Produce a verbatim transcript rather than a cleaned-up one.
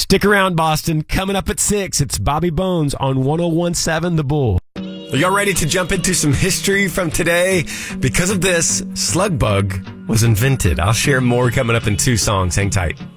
Stick around, Boston. Coming up at six, it's Bobby Bones on one oh one seven The Bull. Are y'all ready to jump into some history from today? Because of this, Slug Bug was invented. I'll share more coming up in two songs. Hang tight.